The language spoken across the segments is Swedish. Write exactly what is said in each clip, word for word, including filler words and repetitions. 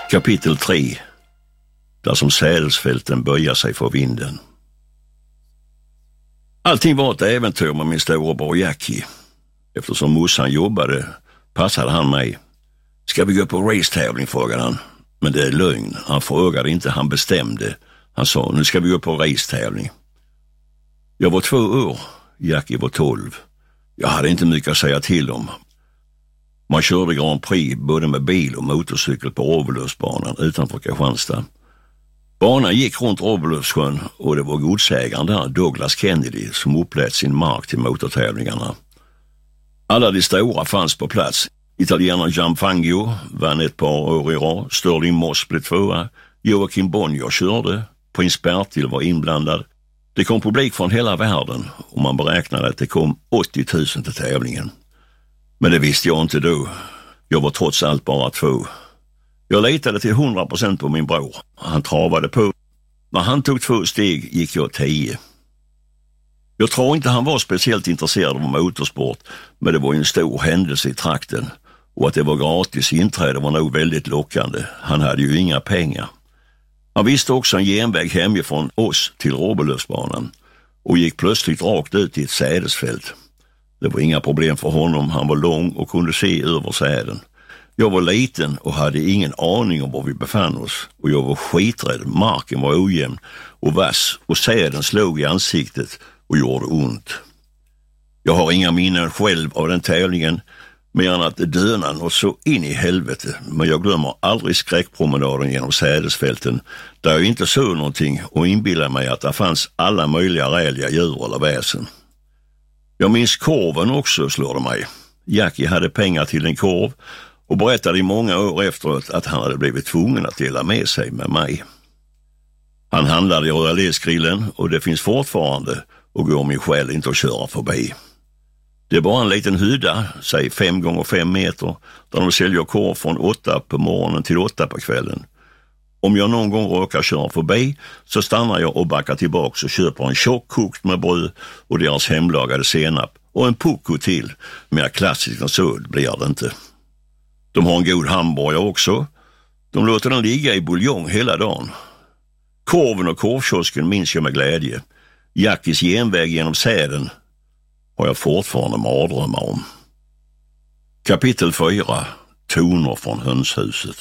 Kapitel tre. Där som sädesfälten böjar sig för vinden. Allting var ett äventyr med min storebror Jackie. Eftersom morsan jobbade passade han mig. Ska vi gå på racetävling, frågade han. Men det är lögn. Han frågade inte, han bestämde. Han sa, nu ska vi gå på racetävling. Jag var två år. Jackie var tolv. Jag hade inte mycket att säga till om. Man körde Grand Prix både med bil och motorcykel på Råbelövsbanan utanför Kristianstad. Banan gick runt Råbelövssjön och det var godsägaren där, Douglas Kennedy, som upplät sin mark till motortävlingarna. Alla de stora fanns på plats. Italienaren Gianfangio vann ett par år i rad, Sterling Moss blev tvåa, Joakim Bonnier körde, Prins Bertil var inblandad. Det kom publik från hela världen och man beräknade att det kom åttio tusen till tävlingen. Men det visste jag inte då. Jag var trots allt bara två. Jag litade till hundra procent på min bror. Han travade på. När han tog två steg gick jag tio. Jag tror inte han var speciellt intresserad av motorsport, men det var en stor händelse i trakten. Och att det var gratis inträde var nog väldigt lockande. Han hade ju inga pengar. Han visste också en genväg hemifrån oss till Råbelövsbanan och gick plötsligt rakt ut i ett sädesfält. Det var inga problem för honom, han var lång och kunde se över säden. Jag var liten och hade ingen aning om var vi befann oss och jag var skiträdd, marken var ojämn och vass och säden slog i ansiktet och gjorde ont. Jag har inga minnen själv av den tävlingen mer än att det dönade och så in i helvete, men jag glömmer aldrig skräckpromenaden genom sädesfälten där jag inte såg någonting och inbillade mig att det fanns alla möjliga räliga djur eller väsen. Jag minns korven också, slår det mig. Jackie hade pengar till en korv och berättade i många år efteråt att han hade blivit tvungen att dela med sig med mig. Han handlade i Rödalesgrillen och det finns fortfarande och går min själ inte att köra förbi. Det är bara en liten hydda, säg fem gånger fem meter, där de säljer korv från åtta på morgonen till åtta på kvällen. Om jag någon gång råkar köra förbi så stannar jag och backar tillbaka och köper en tjock kokt med bröd och deras hemlagade senap och en pucko till. Mer klassiskt än så blir det inte. De har en god hamburgare också. De låter den ligga i buljong hela dagen. Korven och korvkiosken minns jag med glädje. Jackies genväg genom säden har jag fortfarande mardrömmar om. Kapitel fyra. Toner från hönshuset.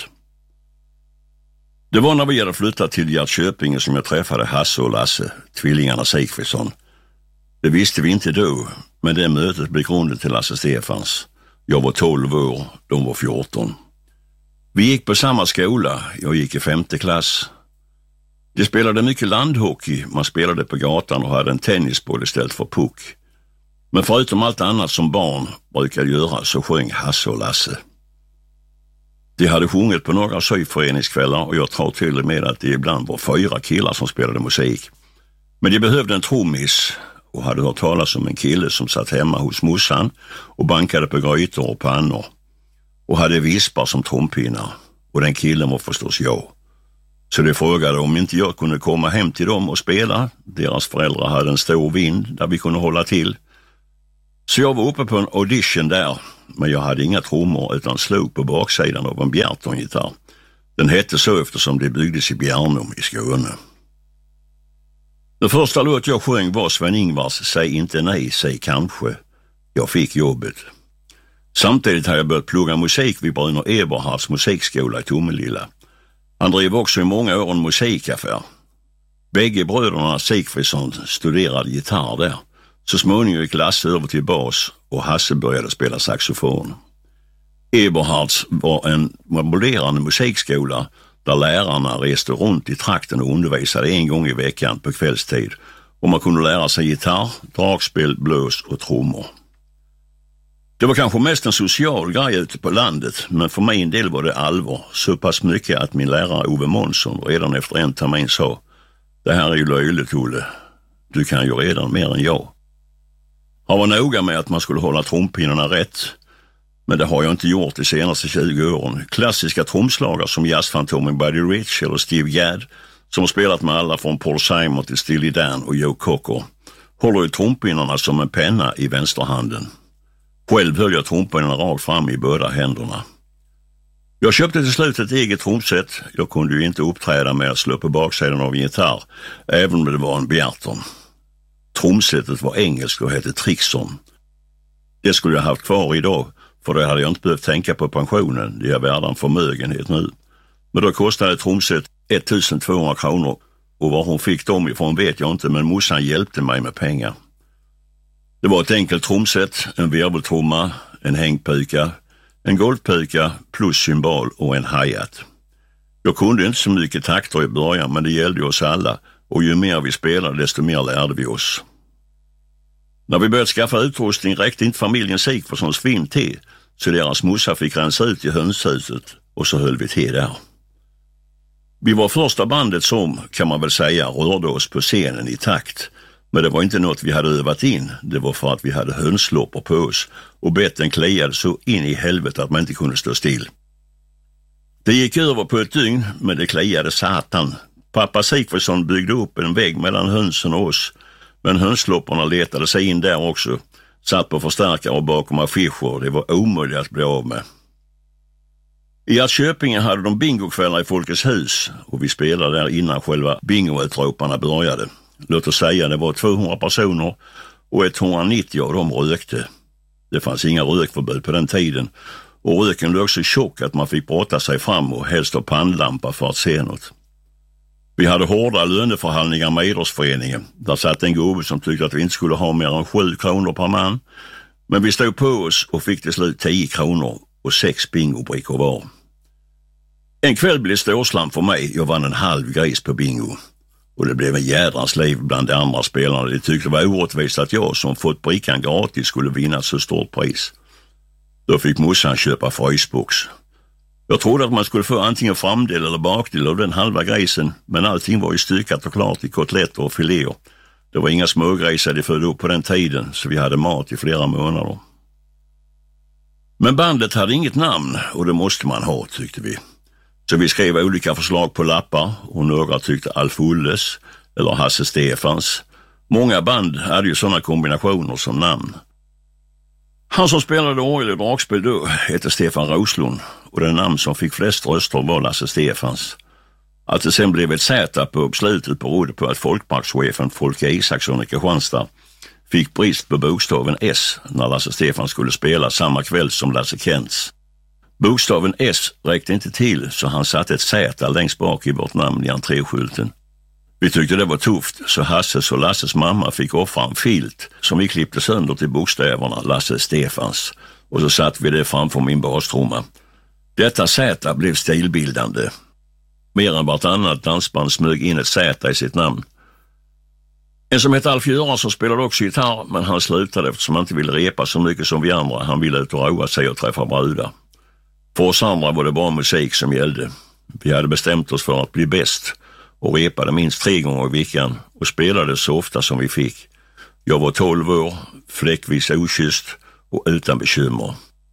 Det var när vi hade flyttat till Jönköping som jag träffade Hasse och Lasse, tvillingarna Sigfridsson. Det visste vi inte då, men det mötet blev grunden till Lasse Stefans. Jag var tolv år, de var fjorton. Vi gick på samma skola, jag gick i femte klass. De spelade mycket landhockey, man spelade på gatan och hade en tennisboll istället för puck. Men förutom allt annat som barn brukade göra så sjöng Hasse och Lasse. De hade sjungit på några syföreningskvällar och jag tror till och med att det ibland var fyra killar som spelade musik. Men de behövde en trummis och hade hört talas om en kille som satt hemma hos morsan och bankade på grytor och pannor och hade vispar som trumpinnar. Och den killen var förstås jag. Så de frågade om inte jag kunde komma hem till dem och spela. Deras föräldrar hade en stor vind där vi kunde hålla till. Så jag var uppe på en audition där, men jag hade inga trummor utan slog på baksidan av en Bjärton-gitarr. Den hette så eftersom det byggdes i Bjärnum i Skåne. Den första låt jag sjöng var Sven-Ingvars Säg inte nej, säg kanske. Jag fick jobbet. Samtidigt hade jag börjat plugga musik vid Bruno Eberhards musikskola i Tomelilla. Han drev också i många år en musikaffär. Bägge bröderna Sigfridsson studerade gitarr där. Så småningom gick Lasse över till bas och Hasse började spela saxofon. Eberhards var en modellerande musikskola där lärarna reste runt i trakten och undervisade en gång i veckan på kvällstid. Och man kunde lära sig gitarr, dragspel, blås och trummor. Det var kanske mest en social grej ute på landet, men för mig en del var det allvar. Så pass mycket att min lärare Ove Månsson redan efter en termin sa: det här är ju löjligt, Olle. Du kan ju redan mer än jag. Han var noga med att man skulle hålla trumpinnarna rätt, men det har jag inte gjort de senaste tjugo åren. Klassiska trumslagare som jazzfantomen Buddy Rich eller Steve Gadd, som har spelat med alla från Paul Simon till Steely Dan och Joe Cocker, håller ju trumpinnarna som en penna i vänsterhanden. Själv höll jag trumpinnarna rakt fram i båda händerna. Jag köpte till slut ett eget trumset. Jag kunde ju inte uppträda med att slå på baksidan av en gitarr, även om det var en Bjarton. Trumsetet var engelskt och hette Trixon. Det skulle jag haft kvar idag, för då hade jag inte behövt tänka på pensionen. Det är värda en förmögenhet nu. Men då kostade trumset ettusentvåhundra kronor, och var hon fick dem ifrån vet jag inte, men morsan hjälpte mig med pengar. Det var ett enkelt trumset, en virveltrumma, en hängpöka, en golvpöka plus cymbal och en hi-hat. Jag kunde inte så mycket takter i början, men det gällde oss alla, och ju mer vi spelade desto mer lärde vi oss. När vi började skaffa utrustning räckte inte familjen Sigfridsson svinn till, så deras morsa fick rensa ut i hönshuset, och så höll vi till där. Vi var första bandet som, kan man väl säga, rörde oss på scenen i takt. Men det var inte något vi hade övat in. Det var för att vi hade hönsloppor på oss och betten kliade så in i helvete att man inte kunde stå still. Det gick över på ett dygn, men det kliade satan. Pappa Sigfridsson byggde upp en vägg mellan hönsen och oss. Men hönslopporna letade sig in där också. Satt på förstärkare och bakom affischer. Det var omöjligt att bli av med. I Jönköping hade de bingokvällar i Folkets hus, och vi spelade där innan själva bingoutроparna började. Låt oss säga det var tvåhundra personer och etthundranittio av dem rökte. Det fanns inga rökförbud på den tiden, och röken låg så tjock att man fick brotta sig fram och helst ha pannlampa för att se något. Vi hade hårda löneförhandlingar med idrottsföreningen. Där satt en gubbe som tyckte att vi inte skulle ha mer än sju kronor per man. Men vi stod på oss och fick till slut tio kronor och sex bingobrickor var. En kväll blev stårslam för mig. Jag vann en halv gris på bingo. Och det blev en jädrans liv bland de andra spelarna. De tyckte det var orättvist att jag som fått brickan gratis skulle vinna så stort pris. Då fick morsan köpa frysbox. Jag trodde att man skulle få antingen framdel eller bakdel av den halva grisen, men allting var ju styckat och klart i kotletter och filéer. Det var inga smågrisar de födde upp på den tiden, så vi hade mat i flera månader. Men bandet hade inget namn, och det måste man ha, tyckte vi. Så vi skrev olika förslag på lappar, och några tyckte Alf Ulles eller Hasse Stefans. Många band hade ju sådana kombinationer som namn. Han som spelade orgel och dragspel då hette Stefan Roslund, och den namn som fick flest röster var Lasse Stefans. Att det sen blev ett Z på uppslutet berodde på att folkparkschefen Folke Isaksson i Kristianstad fick brist på bokstaven S när Lasse Stefans skulle spela samma kväll som Lasse Kents. Bokstaven S räckte inte till, så han satte ett Z längst bak i vårt namn i entréskylten. Vi tyckte det var tufft, så Hasses och Lasses mamma fick offra en filt som vi klippte sönder till bokstäverna Lasse Stefans, och så satt vi det framför min bastrumma. Detta Z blev stilbildande. Mer än vartannat dansband smög in ett Z i sitt namn. En som hette Alf Göransson spelade också gitarr, men han slutade eftersom han inte ville repa så mycket som vi andra. Han ville ut och roa sig och träffa brudar. För oss andra var det bara musik som gällde. Vi hade bestämt oss för att bli bäst och repade minst tre gånger i veckan och spelade så ofta som vi fick. Jag var tolv år, fläckvis okysst och utan bekymmer.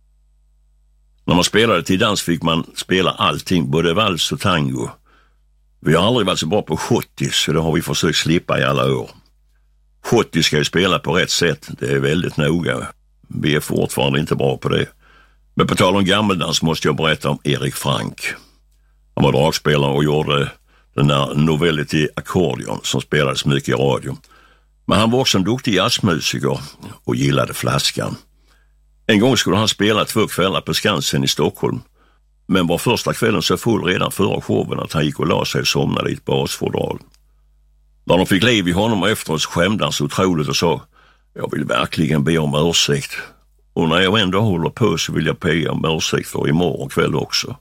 När man spelade till dans fick man spela allting, både vals och tango. Vi har aldrig varit så bra på schottis, så det har vi försökt slippa i alla år. Schottis ska ju spela på rätt sätt, det är väldigt noga. Vi är fortfarande inte bra på det. Men på tal om gammeldans måste jag berätta om Erik Frank. Han var dragspelare och gjorde den där Novelty Accordion som spelades mycket i radio. Men han var också en duktig jazzmusiker och gillade flaskan. En gång skulle han spela två kvällar på Skansen i Stockholm, men var första kvällen så full redan före showen att han gick och la sig och somnade i ett basfodral. När de fick liv i honom efteråt så skämde han så otroligt och sa: jag vill verkligen be om ursäkt. Och när jag ändå håller på så vill jag be om ursäkt för imorgon kväll också.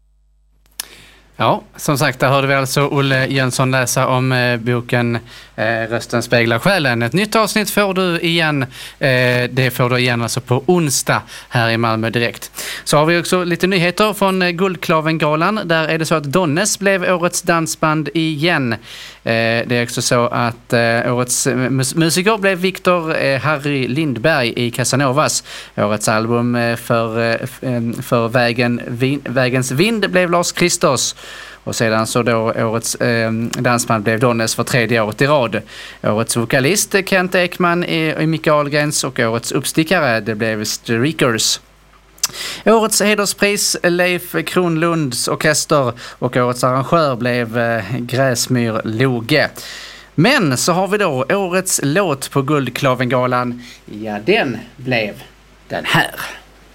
Ja, som sagt, där hörde vi alltså Olle Jönsson läsa om eh, boken eh, Rösten speglar själen. Ett nytt avsnitt får du igen. Eh, det får du igen alltså på onsdag här i Malmö direkt. Så har vi också lite nyheter från eh, Guldklavengalan. Där är det så att Donnes blev årets dansband igen. Eh, det är också så att eh, årets mus- musiker blev Victor eh, Harry Lindberg i Casanovas. Årets album eh, för, eh, för vägen, vin, Vägens vind blev Lars Christos. Och sedan så då årets eh, dansband blev Donnes för tredje året i rad. Årets vokalist Kent Ekman i, i Micke Ahlgrens och årets uppstickare det blev Streakers. Årets hederspris Leif Kronlunds orkester och årets arrangör blev Gräsmyr Loge. Men så har vi då årets låt på Guldklavengalan. Ja, den blev den här.